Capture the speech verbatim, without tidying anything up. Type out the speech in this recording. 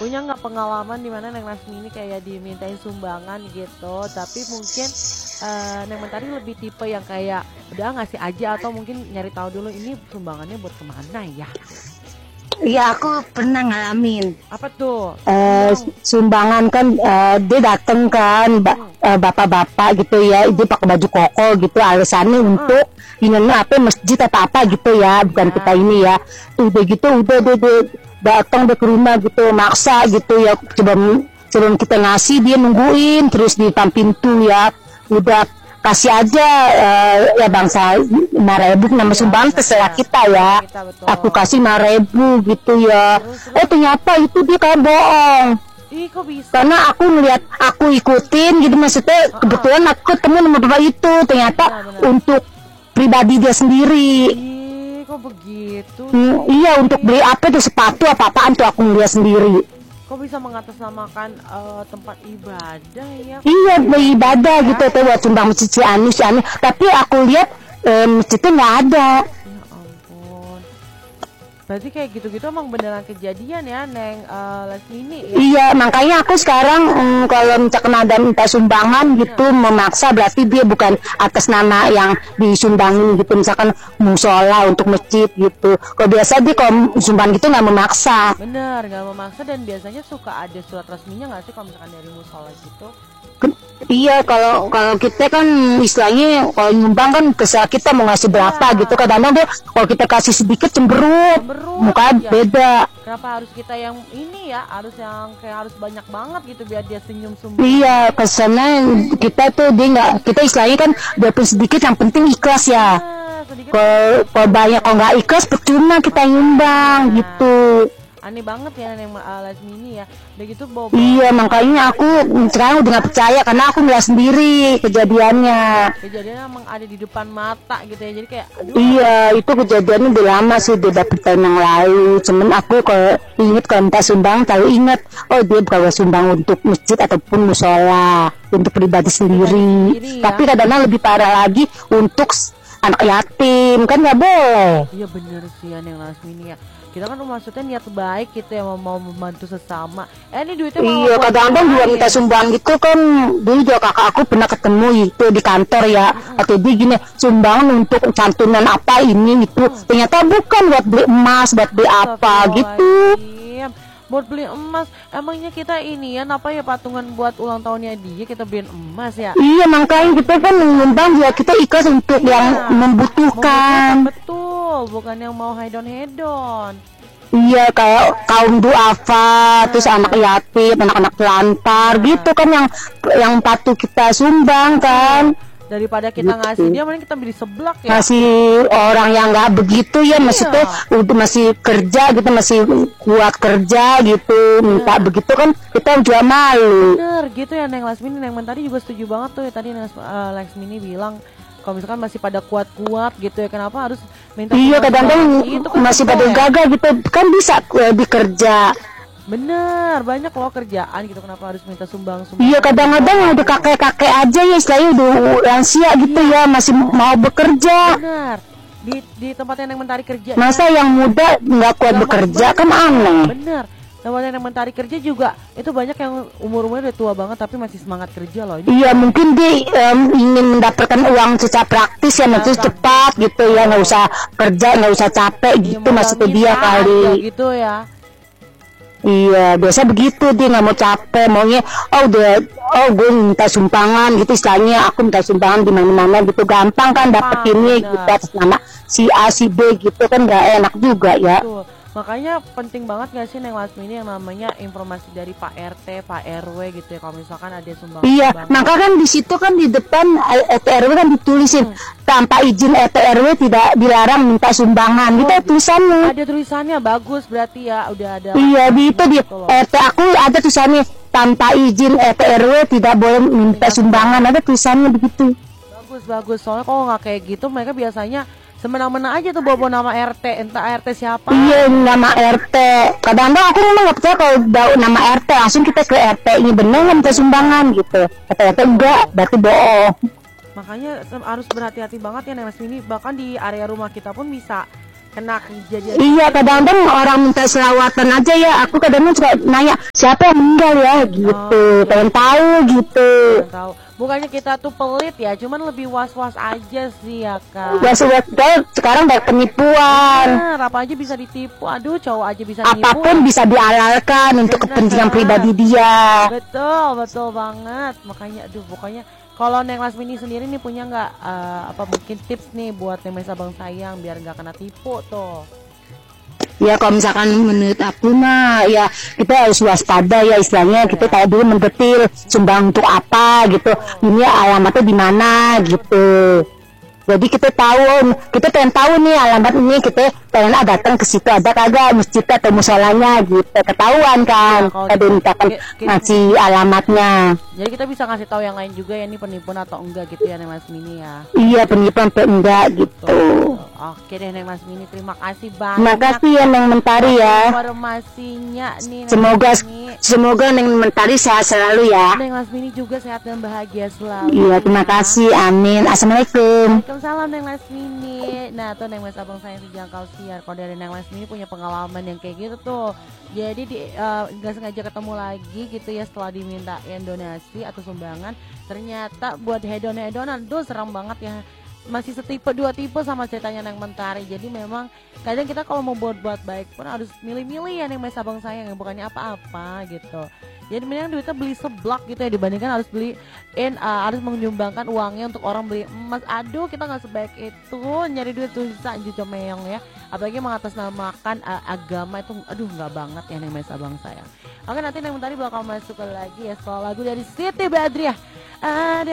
punya nggak pengalaman di mana Neng Lasmi ini kayak dimintain sumbangan gitu, tapi mungkin eh, Neng Mentari lebih tipe yang kayak udah ngasih aja atau mungkin nyari tahu dulu ini sumbangannya buat kemana ya? Iya, aku pernah ngalamin. Apa tuh? Eh, Dong. sumbangan kan, eh, dia dateng kan, ba- Hmm. eh, bapak-bapak gitu ya, dia pakai baju koko gitu, alasannya untuk ini apa masjid atau apa gitu ya, bukan Ya. kita ini ya. Udah gitu, udah dia, dia datang dia ke rumah gitu, maksa gitu ya, sebelum sebelum kita ngasih dia nungguin terus di depan pintu ya, udah kasih aja, eh, ya bangsa lima ribu nama Iya, sumbang benar. terserah kita ya. Kita betul. Aku kasih lima ribu gitu ya. Terus, terus? Eh ternyata itu dia kayak bohong. Ih, kok bisa? Karena aku ngeliat, aku ikutin gitu, maksudnya kebetulan aku ketemu sama bapak itu, ternyata Benar, benar. untuk pribadi dia sendiri. Ih, kok begitu? Hmm, sih? iya, untuk beli apa tuh, sepatu apa-apaan tuh aku ngeliat sendiri. Kok bisa mengatasnamakan eh, tempat ibadah ya? Iya, beribadah gitu tuh buat sumbang masjid si anu si anu. Tapi aku lihat eh, masjidnya nggak ada. Ya ampun. Berarti kayak gitu-gitu emang beneran kejadian ya, Neng eh, Lasmini ya? Iya, makanya aku sekarang mm, kalau misalkan ada minta sumbangan gitu memaksa, berarti dia bukan atas nama yang disumbangin gitu, misalkan musola untuk masjid gitu. Kalau biasa dia kalau sumbang gitu nggak memaksa. Bener, nggak memaksa dan biasanya suka ada surat resminya nggak sih kalau misalkan dari musola gitu? Ke- Iya, kalau kalau kita kan istilahnya kalau nyumbang kan kesal kita mau ngasih berapa Iya. gitu. Kadang-kadang dia kalau kita kasih sedikit cemberut, Cemberut, muka iya. beda. Kenapa harus kita yang ini ya, harus yang kayak harus banyak banget gitu biar dia senyum sumber? Iya, kesannya kita tuh dia nggak, kita istilahnya kan walaupun sedikit yang penting ikhlas ya. Nah, sedikit Kalau kalau banyak, kalau nggak ikhlas percuma kita nyumbang gitu. aneh banget ya Neng uh, Lasmini ya. Udah gitu bawa Iya, makanya aku sekarang udah nggak percaya karena aku ngeliat sendiri kejadiannya. kejadiannya emang ada di depan mata gitu ya. Jadi kayak aduh. Iya, itu kejadiannya udah lama sih, udah dapet tahun yang lalu. Cuman aku kalau inget kalau minta sumbang, selalu inget, oh dia bukan sumbang untuk masjid ataupun musola, untuk pribadi sendiri. sendiri, ya. Tapi kadang-kadang lebih parah lagi untuk s- anak yatim, kan nggak boleh. Iya bener sih ya Neng Lasmini ya. Kita kan maksudnya niat baik gitu ya, mau, mau membantu sesama. Eh ini duitnya malah Iya, buat kadang-kadang orang juga lain. minta sumbang gitu kan. Dulu juga kakak aku pernah ketemu itu di kantor ya, atau dia gini, sumbangan untuk santunan apa ini itu, ternyata bukan buat beli emas, buat beli apa gitu. Astagfirullahaladzim. Buat beli emas. Emangnya kita ini ya apa ya patungan buat ulang tahunnya dia kita beliin emas ya? Iya, makanya kita kan menyumbang juga, kita ikhlas untuk yang membutuhkan. Betul, bukan yang mau hedon hedon. Iya, kayak kaum duafa, terus anak yatim, anak-anak telantar gitu kan yang yang patut kita sumbang kan. Daripada kita Gitu. ngasih dia, mending kita beli seblak ya. Masih orang yang nggak begitu ya, maksudnya udah masih kerja gitu, masih kuat kerja gitu, minta begitu kan kita juga malu. Bener gitu ya Neng Lasmini. Neng Mentari juga setuju banget tuh ya tadi Neng uh, Lasmini bilang kalau misalkan masih pada kuat-kuat gitu ya, kenapa harus minta Iya, sumbangan? kadang-kadang Itu kan masih betul pada ya. gagal gitu kan, bisa lebih kerja. Bener, banyak loh kerjaan gitu, kenapa harus minta sumbang-sumbang? Iya, kadang-kadang udah kakek-kakek aja ya, istilahnya udah lansia gitu ya, masih mau bekerja. Bener, di di tempat yang Neng Mentari kerja. Masa yang muda nggak kuat Nggak bekerja mau- kan aneh. Bener, tempat yang Neng Mentari kerja juga itu banyak yang umur-umurnya udah tua banget tapi masih semangat kerja loh. Ini Iya, mungkin dia em, ingin mendapatkan uang secara praktis ya, maksudnya Gampang. cepat gitu ya, nggak usah kerja, nggak usah capek Iya, gitu, maksudnya modal dia minta kali. aja gitu ya. Iya, biasa begitu, dia nggak mau capek, maunya oh udah, oh gue minta sumbangan gitu, istilahnya aku minta sumbangan di mana-mana gitu, gampang kan dapet ini benar. gitu atas nama si A si B gitu kan, nggak enak juga ya. Tuh. Makanya penting banget gak sih Neng Lasmini yang namanya informasi dari Pak R T, Pak R W gitu ya, kalau misalkan ada sumbang. Iya, maka kan di situ kan di depan E T R W kan ditulisin tanpa izin E T R W tidak dilarang minta sumbangan. Gitu Oh, tulisannya. ada tulisannya bagus berarti ya, udah ada. Iya, di itu di Gitu loh. R T aku ada tulisannya tanpa izin E T R W tidak boleh minta sumbangan. Ada tulisannya begitu. Bagus bagus, soalnya kalau nggak kayak gitu mereka biasanya semena-mena aja tuh bawa nama R T, entah R T siapa. Iya, nama R T. Kadang-kadang aku memang nggak percaya kalau bawa nama R T, langsung kita ke R T ini bener nggak minta sumbangan gitu. Kata R T enggak, berarti bohong. Makanya harus berhati-hati banget ya Neng Lasmini. Bahkan di area rumah kita pun bisa kena kejadian. Iya, kadang-kadang orang minta selawatan aja ya. Aku kadang-kadang suka nanya siapa yang meninggal ya gitu. Oh, Pengen tahu gitu. Nggak tahu. Bukannya kita tuh pelit ya, cuman lebih was-was aja sih ya kan. Ya sudah, sekarang banyak penipuan. Bener, apa aja bisa ditipu. Aduh, cowok aja bisa nipu. Apapun bisa dihalalkan untuk Bener. kepentingan pribadi dia. Betul, betul banget. Makanya, aduh, pokoknya kalau Neng Lasmini sendiri nih punya nggak eh, apa mungkin tips nih buat Neng Sabang sayang biar nggak kena tipu tuh? Ya kalau misalkan menurut aku mah ya kita harus waspada ya, istilahnya kita kayak dulu mendetil sumbang untuk apa gitu, ini alamatnya di mana gitu. Jadi kita tahu, kita pengen tahu nih alamat ini, kita pengen ah, datang ke situ ada kagak masjid atau musolanya gitu, ketahuan kan. Nah, kalau Ada gitu, mintakan ki- ki- ngasih alamatnya. Jadi kita bisa ngasih tahu yang lain juga ya ini penipuan atau enggak gitu ya Neng Lasmini ya. Iya, penipuan atau enggak gitu. Tuh. Oke deh Neng Lasmini, terima kasih banyak. Terima kasih ya Neng Mentari ya. Informasinya nih Neng Semoga Lasmini. semoga Neng Mentari sehat selalu ya. Neng Lasmini juga sehat dan bahagia selalu. Iya, terima ya. kasih. Amin. Assalamualaikum. Waalaikumsalam Neng Lasmini. Nah tuh Neng Mas Abang sayang sejangkau siar. Kalau dari Neng Lasmini punya pengalaman yang kayak gitu tuh. Jadi di eh, nggak sengaja ketemu lagi gitu ya setelah dimintain donasi atau sumbangan. Ternyata buat hedon-hedonan, tuh serem banget ya. Masih setipe dua tipe sama ceritanya Neng Mentari. Jadi memang kadang kita kalau mau buat-buat baik pun harus milih-milih ya Neng Mas Abang sayang yang bukannya apa-apa gitu. Jadi mendingan duitnya beli seblak gitu ya dibandingkan harus beliin uh, harus menyumbangkan uangnya untuk orang beli emas. Aduh, kita nggak sebaik itu nyari duit susah juga meong ya. Apalagi mengatasnamakan uh, agama itu, aduh nggak banget ya Neng Mas Abang sayang. Oke, nanti Neng Mentari bakal masuk ke lagi ya sekolah lagu dari Siti Badriah. Ada